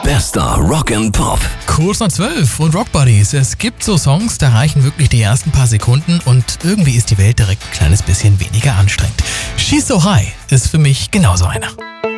Bester Rock and Pop. Kurz nach 12 und Rock Buddies. Es gibt so Songs, da reichen wirklich die ersten paar Sekunden und irgendwie ist die Welt direkt ein kleines bisschen weniger anstrengend. She's So High ist für mich genauso einer.